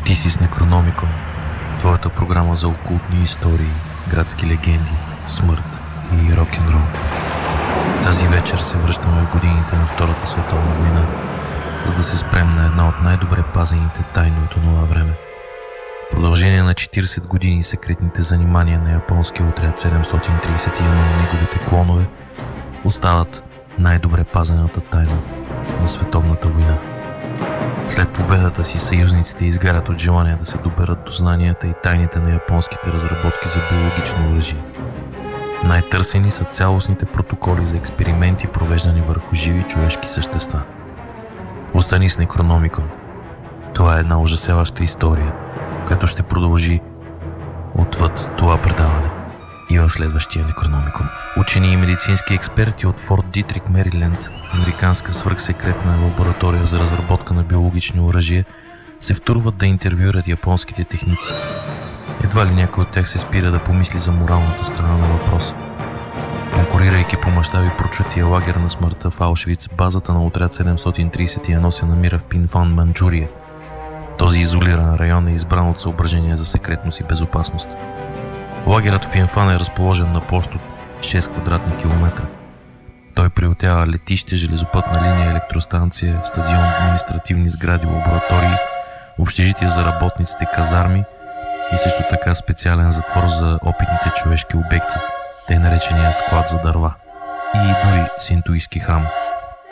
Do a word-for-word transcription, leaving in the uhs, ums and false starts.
Ти си с Некрономикон, твоята програма за окултни истории, градски легенди, смърт и рок-н-рол. Тази вечер се връщаме в годините на Втората световна война, за да се спрем на една от най-добре пазените тайни от онова време. В продължение на четиридесет години секретните занимания на японския отряд седемстотин тридесет и едно и неговите клонове остават най-добре пазената тайна на световната война. След победата си съюзниците изгарят от желание да се доберат до знанията и тайните на японските разработки за биологично оръжие. Най-търсени са цялостните протоколи за експерименти, провеждани върху живи човешки същества. Остани с Некрономикон. Това е една ужасяваща история, която ще продължи отвъд това предаване и в следващия Некрономикон. Учени и медицински експерти от Форт Дитрик, Мериленд, американска свръхсекретна лаборатория за разработка на биологични оръжия, се втурват да интервюират японските техници. Едва ли някой от тях се спира да помисли за моралната страна на въпроса. Конкурирайки по мащаби прочутия лагер на смъртта в Аушвиц, базата на отряд седемстотин тридесет и едно се намира в Пинфан, Манчжурия. Този изолиран район е избран от съображения за секретност и безопасност. Лагерът в Пинфан е разположен на площ от шест квадратни километра. Той приютява летище, железопътна линия, електростанция, стадион, административни сгради, лаборатории, общежития за работниците, казарми и също така специален затвор за опитните човешки обекти, тъй наречения склад за дърва и дори синтоийски храм.